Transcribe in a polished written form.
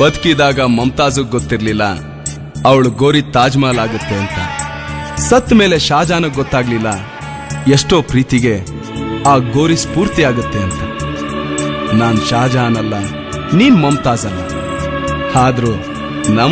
ಬದುಕಿದಾಗ ಮಮತಾಜು ಗೊತ್ತಿರ್ಲಿಲ್ಲ ಅವಳು ಗೋರಿ ತಾಜ್ ಮಹಲ್ ಆಗುತ್ತೆ ಅಂತ. ಸತ್ ಮೇಲೆ ಶಾಜಾನಿಗೆ ಗೊತ್ತಾಗ್ಲಿಲ್ಲ ಎಷ್ಟೋ ಪ್ರೀತಿಗೆ ಆ ಗೋರಿ ಸ್ಫೂರ್ತಿ ಆಗುತ್ತೆ ಅಂತ. ನಾನ್ ಶಾಜಾನ್ ಅಲ್ಲ, ನೀನ್ ಮಮತಾಜ್ ಅಲ್ಲ, ಆದ್ರೂ